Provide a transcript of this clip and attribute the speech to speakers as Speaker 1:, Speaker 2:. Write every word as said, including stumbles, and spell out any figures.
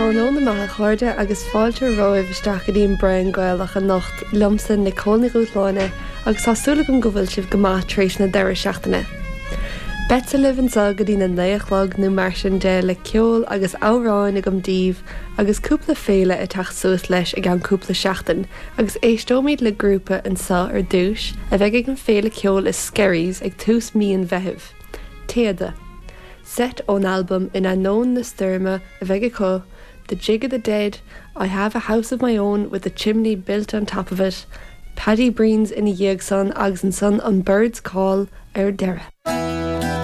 Speaker 1: nó na maithe chuirde agus fáilte roimh isteach go dtíon brein gailach an nocht lumsa na cónaí rútláine agus tásúla go go bhfuil sibh go maith tar éis na deire seachtaine. Bet a libh an sa go dtí na naochlog nó mar sin de le ceol agus áráin ag an díomh agus cúpla féile a teach suas leis ag an cúpla seachtain agus éistóméid le grúpa an sa ar dúis a bheith ag an féile ceol is scaries ag tús míon bheithimh. Téada. Set on album in Unknown the Sturma of Egico, The Jig of the Dead, I Have a House of My Own with a Chimney Built on Top of It, Paddy Breen's In a Yegson, Ags and Son on Bird's Call, Erdera.